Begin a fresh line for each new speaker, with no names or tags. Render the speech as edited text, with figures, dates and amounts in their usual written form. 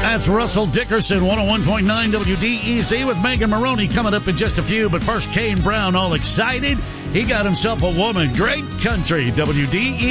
That's Russell Dickerson, 101.9 WDEC with Megan Maroney coming up in just a few. But first, Kane Brown all excited. He got himself a woman. Great country, WDEC.